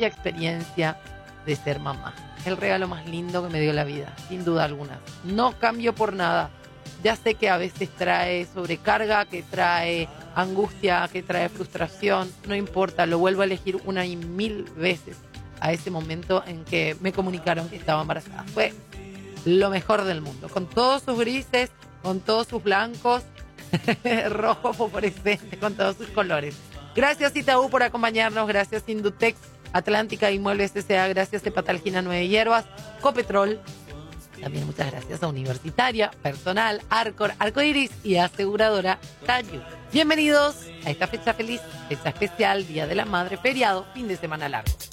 bella experiencia de ser mamá. El regalo más lindo que me dio la vida, sin duda alguna. No cambio por nada. Ya sé que a veces trae sobrecarga, que trae angustia, que trae frustración. No importa, lo vuelvo a elegir una y mil veces a ese momento en que me comunicaron que estaba embarazada. Fue lo mejor del mundo, con todos sus grises, con todos sus blancos, rojo fosforescente, con todos sus colores. Gracias Itaú por acompañarnos, gracias Indutex, Atlántica Inmuebles S.A., gracias Hepatalgina 9 Hierbas, Copetrol. También muchas gracias a Universitaria, Personal, Arcor, Arcoiris y Aseguradora Tayu. Bienvenidos a esta fecha feliz, fecha especial, Día de la Madre, feriado, fin de semana largo.